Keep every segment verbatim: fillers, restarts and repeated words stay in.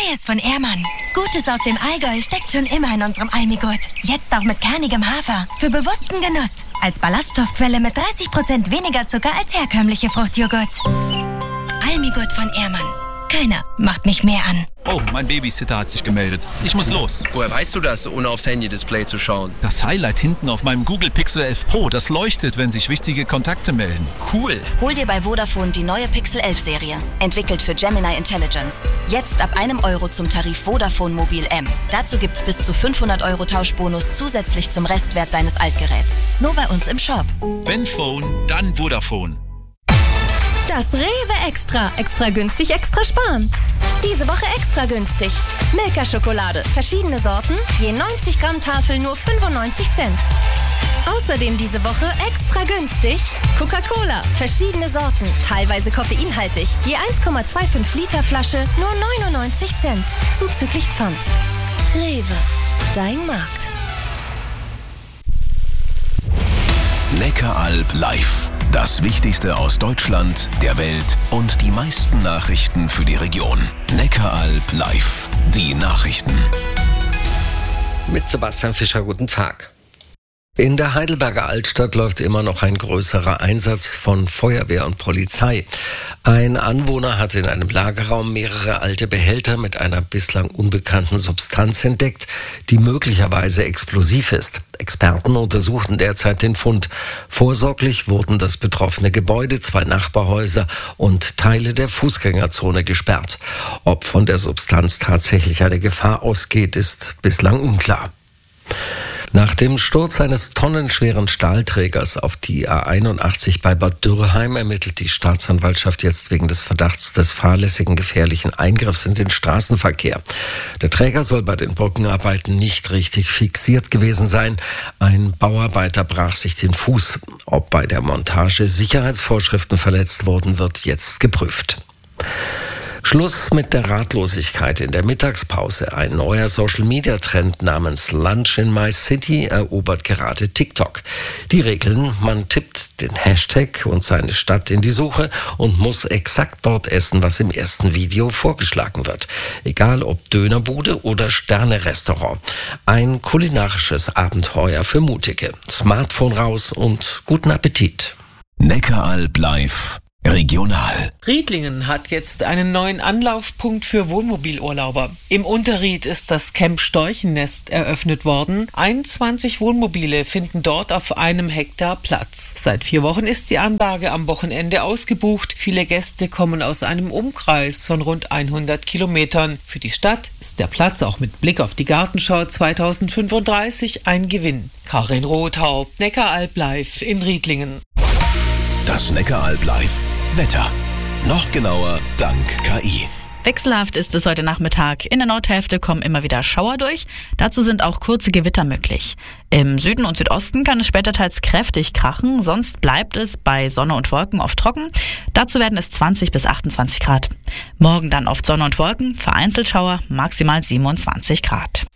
Neues von Ehrmann. Gutes aus dem Allgäu steckt schon immer in unserem Almigurt. Jetzt auch mit kernigem Hafer. Für bewussten Genuss. Als Ballaststoffquelle mit dreißig Prozent weniger Zucker als herkömmliche Fruchtjoghurts. Almigurt von Ehrmann. Keiner macht mich mehr an. Oh, mein Babysitter hat sich gemeldet. Ich muss los. Woher weißt du das, ohne aufs Handy-Display zu schauen? Das Highlight hinten auf meinem Google Pixel elf Pro, das leuchtet, wenn sich wichtige Kontakte melden. Cool. Hol dir bei Vodafone die neue Pixel elf Serie. Entwickelt für Gemini Intelligence. Jetzt ab einem Euro zum Tarif Vodafone Mobil M. Dazu gibt's bis zu fünfhundert Euro Tauschbonus zusätzlich zum Restwert deines Altgeräts. Nur bei uns im Shop. Wenn Phone, dann Vodafone. Das Rewe Extra. Extra günstig, extra sparen. Diese Woche extra günstig. Milka-Schokolade. Verschiedene Sorten. Je neunzig Gramm Tafel nur fünfundneunzig Cent. Außerdem diese Woche extra günstig. Coca-Cola. Verschiedene Sorten. Teilweise koffeinhaltig. Je eins Komma fünfundzwanzig Liter Flasche nur neunundneunzig Cent. Zuzüglich Pfand. Rewe. Dein Markt. Neckaralb live. Das Wichtigste aus Deutschland, der Welt und die meisten Nachrichten für die Region. Neckaralb live. Die Nachrichten. Mit Sebastian Fischer, guten Tag. In der Heidelberger Altstadt läuft immer noch ein größerer Einsatz von Feuerwehr und Polizei. Ein Anwohner hat in einem Lagerraum mehrere alte Behälter mit einer bislang unbekannten Substanz entdeckt, die möglicherweise explosiv ist. Experten untersuchten derzeit den Fund. Vorsorglich wurden das betroffene Gebäude, zwei Nachbarhäuser und Teile der Fußgängerzone gesperrt. Ob von der Substanz tatsächlich eine Gefahr ausgeht, ist bislang unklar. Nach dem Sturz eines tonnenschweren Stahlträgers auf die A einundachtzig bei Bad Dürrheim ermittelt die Staatsanwaltschaft jetzt wegen des Verdachts des fahrlässigen gefährlichen Eingriffs in den Straßenverkehr. Der Träger soll bei den Brückenarbeiten nicht richtig fixiert gewesen sein. Ein Bauarbeiter brach sich den Fuß. Ob bei der Montage Sicherheitsvorschriften verletzt wurden, wird jetzt geprüft. Schluss mit der Ratlosigkeit in der Mittagspause. Ein neuer Social-Media-Trend namens Lunch in My City erobert gerade TikTok. Die Regeln: Man tippt den Hashtag und seine Stadt in die Suche und muss exakt dort essen, was im ersten Video vorgeschlagen wird. Egal ob Dönerbude oder Sterne-Restaurant. Ein kulinarisches Abenteuer für Mutige. Smartphone raus und guten Appetit. Neckaralb live. Regional. Riedlingen hat jetzt einen neuen Anlaufpunkt für Wohnmobilurlauber. Im Unterried ist das Camp Storchennest eröffnet worden. einundzwanzig Wohnmobile finden dort auf einem Hektar Platz. Seit vier Wochen ist die Anlage am Wochenende ausgebucht. Viele Gäste kommen aus einem Umkreis von rund hundert Kilometern. Für die Stadt ist der Platz auch mit Blick auf die Gartenschau zweitausendfünfunddreißig ein Gewinn. Karin Rothaupt, Neckaralb live in Riedlingen. Das Neckaralb live. Wetter. Noch genauer dank K I. Wechselhaft ist es heute Nachmittag. In der Nordhälfte kommen immer wieder Schauer durch. Dazu sind auch kurze Gewitter möglich. Im Süden und Südosten kann es später teils kräftig krachen. Sonst bleibt es bei Sonne und Wolken oft trocken. Dazu werden es zwanzig bis achtundzwanzig Grad. Morgen dann oft Sonne und Wolken, vereinzelt Schauer, maximal siebenundzwanzig Grad.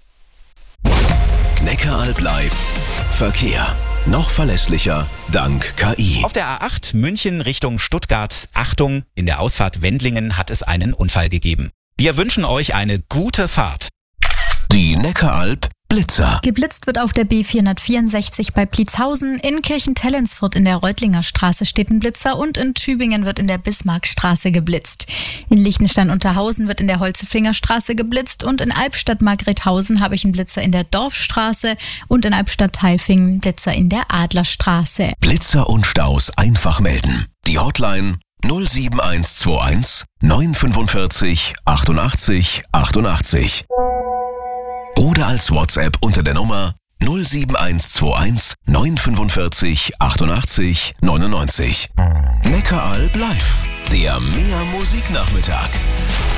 Neckaralb live. Verkehr. Noch verlässlicher dank K I. Auf der A acht München Richtung Stuttgart. Achtung, in der Ausfahrt Wendlingen hat es einen Unfall gegeben. Wir wünschen euch eine gute Fahrt. Die Neckaralb Blitzer. Geblitzt wird auf der B vierhundertvierundsechzig bei Pliezhausen, in Kirchentellensfurt in der Reutlinger Straße steht ein Blitzer und in Tübingen wird in der Bismarckstraße geblitzt. In Liechtenstein-Unterhausen wird in der Holzefinger Straße geblitzt und in Albstadt-Margrethausen habe ich einen Blitzer in der Dorfstraße und in Albstadt-Tailfingen einen Blitzer in der Adlerstraße. Blitzer und Staus einfach melden. Die Hotline null sieben eins zwei eins neun fünf vier achtundachtzig achtundachtzig. Oder als WhatsApp unter der Nummer null sieben eins zwei eins neun fünf vier achtundachtzig neunundneunzig. Neckaralb live, der Mehr Musiknachmittag.